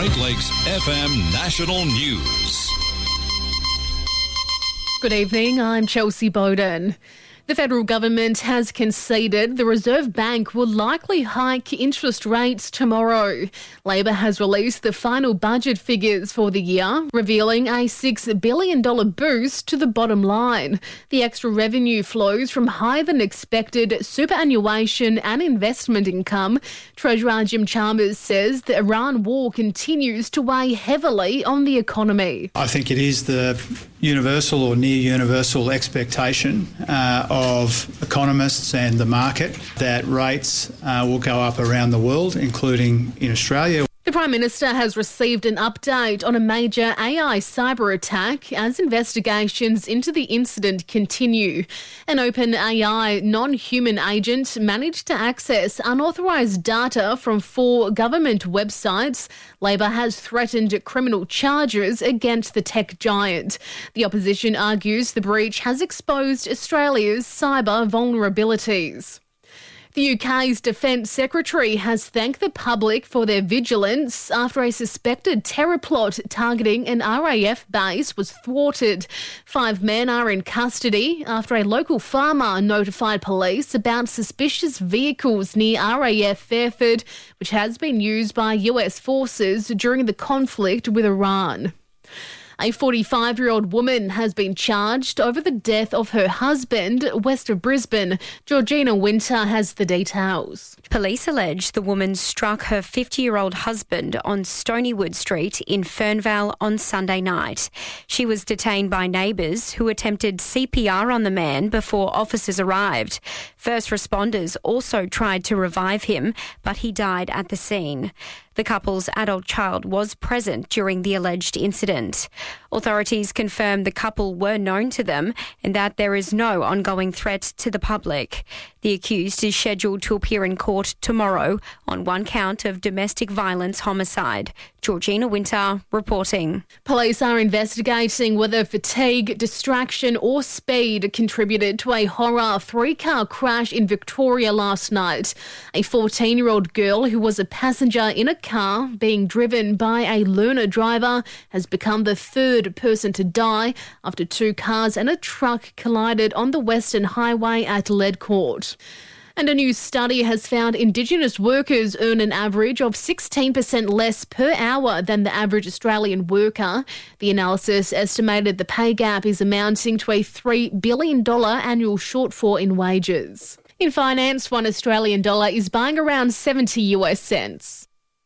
Great Lakes FM National News. Good evening, I'm Chelsea Bowden. The federal government has conceded the Reserve Bank will likely hike interest rates tomorrow. Labor has released the final budget figures for the year, revealing a $6 billion boost to the bottom line. The extra revenue flows from higher than expected superannuation and investment income. Treasurer Jim Chalmers says the Iran war continues to weigh heavily on the economy. I think it is the universal or near universal expectation of economists and the market that rates will go up around the world, including in Australia. The Prime Minister has received an update on a major AI cyber attack as investigations into the incident continue. An OpenAI non-human agent managed to access unauthorised data from 4 government websites. Labor has threatened criminal charges against the tech giant. The opposition argues the breach has exposed Australia's cyber vulnerabilities. The UK's Defence Secretary has thanked the public for their vigilance after a suspected terror plot targeting an RAF base was thwarted. 5 men are in custody after a local farmer notified police about suspicious vehicles near RAF Fairford, which has been used by US forces during the conflict with Iran. A 45-year-old woman has been charged over the death of her husband west of Brisbane. Georgina Winter has the details. Police allege the woman struck her 50-year-old husband on Stonywood Street in Fernvale on Sunday night. She was detained by neighbours who attempted CPR on the man before officers arrived. First responders also tried to revive him, but he died at the scene. The couple's adult child was present during the alleged incident. Authorities confirmed the couple were known to them and that there is no ongoing threat to the public. The accused is scheduled to appear in court tomorrow on 1 count of domestic violence homicide. Georgina Winter reporting. Police are investigating whether fatigue, distraction or speed contributed to a horror 3-car crash in Victoria last night. A 14-year-old girl who was a passenger in a car being driven by a learner driver has become the 3rd person to die after 2 cars and a truck collided on the Western Highway at Ledcourt. And a new study has found Indigenous workers earn an average of 16% less per hour than the average Australian worker. The analysis estimated the pay gap is amounting to a $3 billion annual shortfall in wages. In finance, $1 Australian dollar is buying around 70 US cents.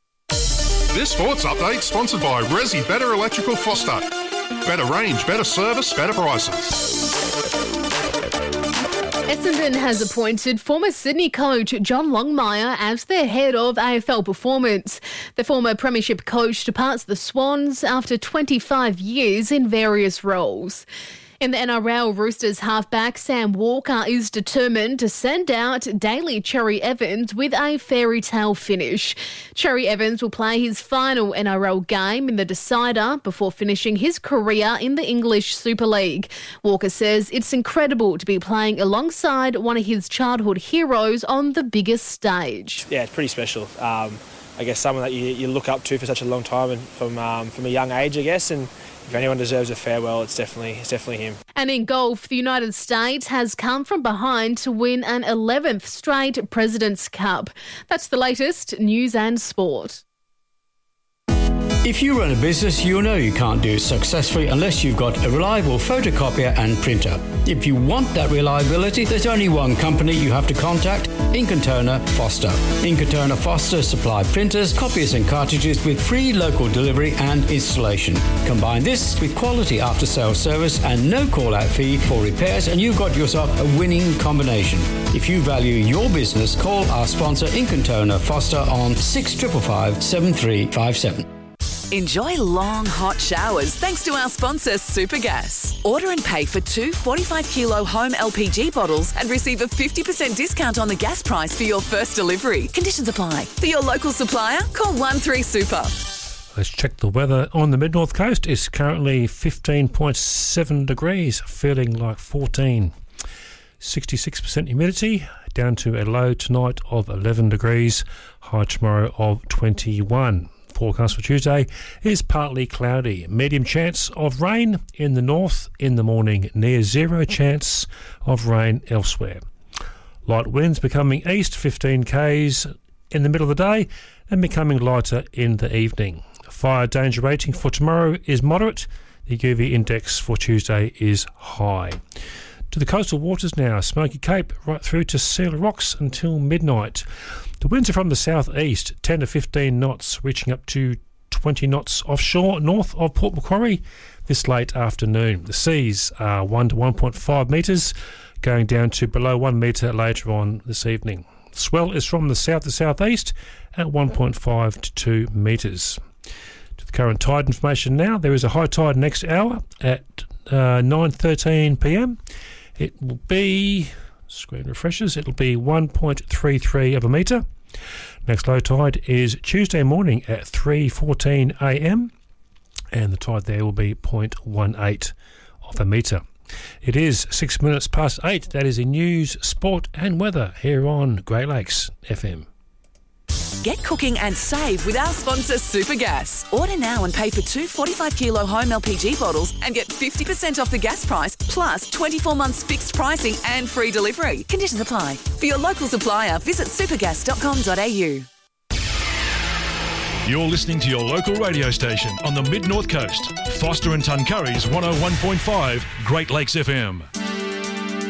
This sports update sponsored by Resi Better Electrical Foster. Better range, better service, better prices. Essendon has appointed former Sydney coach John Longmire as their head of AFL performance. The former premiership coach departs the Swans after 25 years in various roles. In the NRL, Roosters halfback Sam Walker is determined to send out Daly Cherry Evans with a fairy tale finish. Cherry Evans will play his final NRL game in the decider before finishing his career in the English Super League. Walker says it's incredible to be playing alongside one of his childhood heroes on the biggest stage. Yeah, it's pretty special. I guess someone that you look up to for such a long time and from a young age, I guess, and if anyone deserves a farewell, it's definitely him. And in golf, the United States has come from behind to win an 11th straight President's Cup. That's the latest news and sport. If you run a business, you'll know you can't do it successfully unless you've got a reliable photocopier and printer. If you want that reliability, there's only one company you have to contact, Ink & Toner Foster. Ink & Toner Foster supply printers, copiers and cartridges with free local delivery and installation. Combine this with quality after-sales service and no call-out fee for repairs and you've got yourself a winning combination. If you value your business, call our sponsor Ink & Toner Foster on 6555 7357. Enjoy long, hot showers thanks to our sponsor, Supergas. Order and pay for 2 45-kilo home LPG bottles and receive a 50% discount on the gas price for your first delivery. Conditions apply. For your local supplier, call 13SUPER. Let's check the weather on the mid-north coast. It's currently 15.7 degrees, feeling like 14. 66% humidity, down to a low tonight of 11 degrees, high tomorrow of 21. forecast for Tuesday is partly cloudy. Medium chance of rain in the north in the morning. Near zero chance of rain elsewhere. Light winds becoming east 15 k's in the middle of the day and becoming lighter in the evening. Fire danger rating for tomorrow is moderate. The UV index for Tuesday is high. To the coastal waters now, Smoky Cape right through to Seal Rocks until midnight. The winds are from the southeast, 10 to 15 knots, reaching up to 20 knots offshore north of Port Macquarie this late afternoon. The seas are 1 to 1.5 metres, going down to below 1 metre later on this evening. The swell is from the south to southeast at 1.5 to 2 metres. To the current tide information now, there is a high tide next hour at 9:13 p.m. It will be, screen refreshes, it'll be 1.33 of a metre. Next low tide is Tuesday morning at 3:14 a.m. and the tide there will be 0.18 of a metre. It is 6 minutes past 8. That is in news, sport and weather here on Great Lakes FM. Get cooking and save with our sponsor Supergas. Order now and pay for 2 45-kilo home LPG bottles and get 50% off the gas price plus 24 months fixed pricing and free delivery. Conditions apply. For your local supplier, visit supergas.com.au. You're listening to your local radio station on the Mid-North Coast. Foster and Tuncurry's 101.5 Great Lakes FM.